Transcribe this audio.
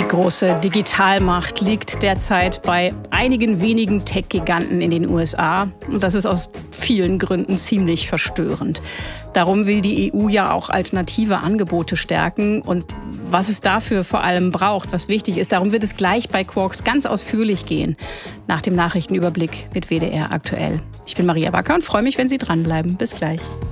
große Digitalmacht liegt derzeit bei einigen wenigen Tech-Giganten in den USA. Und das ist aus vielen Gründen ziemlich verstörend. Darum will die EU ja auch alternative Angebote stärken. Und was es dafür vor allem braucht, was wichtig ist, darum wird es gleich bei Quarks ganz ausführlich gehen. Nach dem Nachrichtenüberblick mit WDR aktuell. Ich bin Maria Backer und freue mich, wenn Sie dranbleiben. Bis gleich.